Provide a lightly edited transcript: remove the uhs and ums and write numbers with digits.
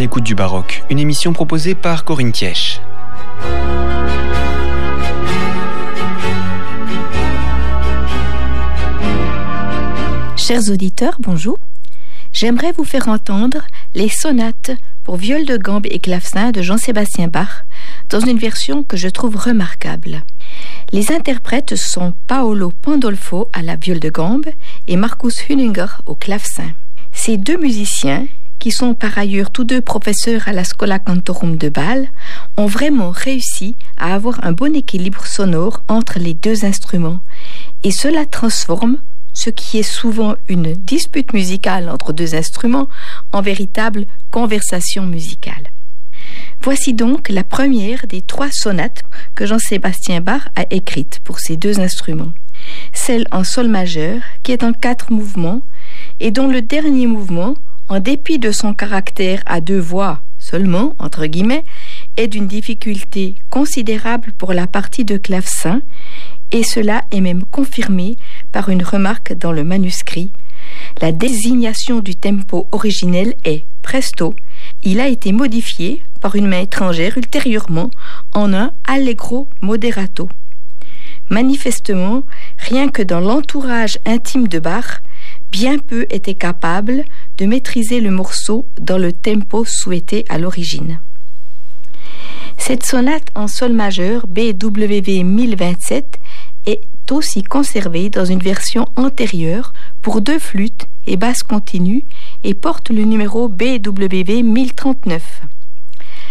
l'écoute du Baroque, une émission proposée par Corinne Thièche. Chers auditeurs, bonjour. J'aimerais vous faire entendre les sonates pour viol de gambe et clavecin de Jean-Sébastien Bach dans une version que je trouve remarquable. Les interprètes sont Paolo Pandolfo à la viole de gambe et Markus Hüninger au clavecin. Ces deux musiciens, qui sont par ailleurs tous deux professeurs à la Schola Cantorum de Bâle, ont vraiment réussi à avoir un bon équilibre sonore entre les deux instruments. Et cela transforme ce qui est souvent une dispute musicale entre deux instruments en véritable conversation musicale. Voici donc la première des 3 sonates que Jean-Sébastien Bach a écrites pour ces deux instruments. Celle en sol majeur, qui est en 4 mouvements, et dont le dernier mouvement, en dépit de son caractère à 2 voix seulement, entre guillemets, est d'une difficulté considérable pour la partie de clavecin, et cela est même confirmé par une remarque dans le manuscrit. La désignation du tempo originel est presto. Il a été modifié par une main étrangère ultérieurement en un allegro moderato. Manifestement, rien que dans l'entourage intime de Bach, bien peu étaient capables de maîtriser le morceau dans le tempo souhaité à l'origine. Cette sonate en sol majeur BWV 1027 est aussi conservée dans une version antérieure pour 2 flûtes et basse continue et porte le numéro BWV 1039.